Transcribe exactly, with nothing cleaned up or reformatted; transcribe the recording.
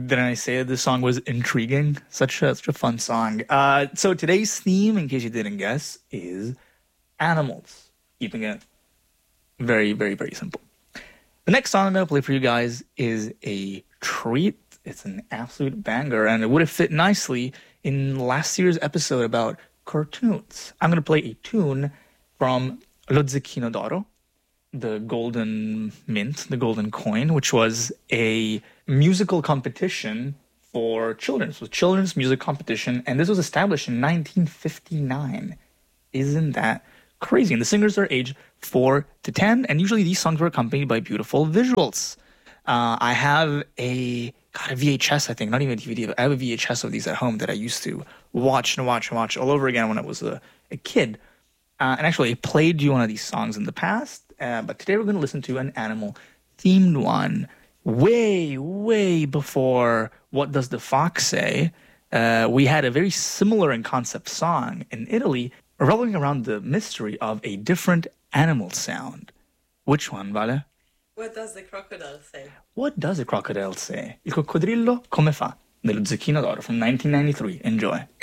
Didn't I say this song was intriguing? Such a, such a fun song. Uh, so today's theme, in case you didn't guess, is animals. Keeping it very, very, very simple. The next song I'm going to play for you guys is a treat. It's an absolute banger, and it would have fit nicely in last year's episode about cartoons. I'm going to play a tune from Lo Zecchino d'Oro, the golden mint, the golden coin, which was a musical competition for children. So children's music competition, and this was established in nineteen fifty-nine. Isn't that crazy? And the singers are aged four to ten, and usually these songs were accompanied by beautiful visuals. Uh, I have a, God, a V H S, I think, not even a D V D, but I have a V H S of these at home that I used to watch and watch and watch all over again when I was a, a kid. Uh, and actually, I played you one of these songs in the past, uh, but today we're going to listen to an animal-themed one way, way before What Does the Fox Say? Uh, we had a very similar in concept song in Italy revolving around the mystery of a different animal sound. Which one, Vale? What does the crocodile say? What does a crocodile say? Il coccodrillo come fa? Dello Zecchino d'Oro from nineteen ninety-three. Enjoy.